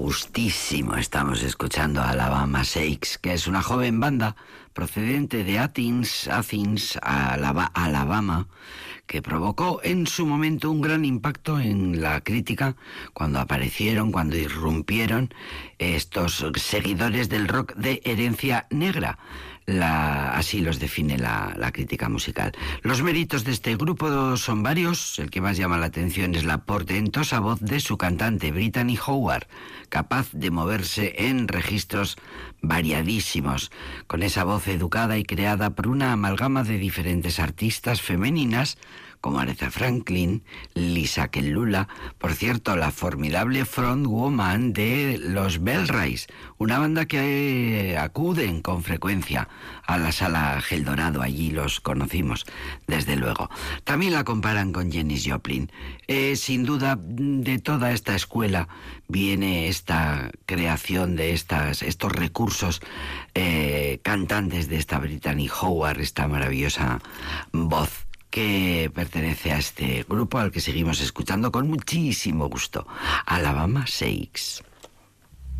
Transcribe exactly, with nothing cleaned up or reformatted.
gustísimo estamos escuchando a Alabama Shakes, que es una joven banda procedente de Athens, Athens, Alabama, que provocó en su momento un gran impacto en la crítica cuando aparecieron, cuando irrumpieron estos seguidores del rock de herencia negra. La, así los define la, la crítica musical. Los méritos de este grupo son varios. El que más llama la atención es la portentosa voz de su cantante, Brittany Howard, capaz de moverse en registros variadísimos, con esa voz educada y creada por una amalgama de diferentes artistas femeninas, como Aretha Franklin, Lisa Kellula, por cierto, la formidable frontwoman de los Bell Rays, una banda que eh, acuden con frecuencia a la sala Gel Dorado, allí los conocimos, desde luego. También la comparan con Janis Joplin. Eh, sin duda, de toda esta escuela viene esta creación de estas, estos recursos eh, cantantes de esta Brittany Howard, esta maravillosa voz que pertenece a este grupo al que seguimos escuchando con muchísimo gusto, Alabama Shakes.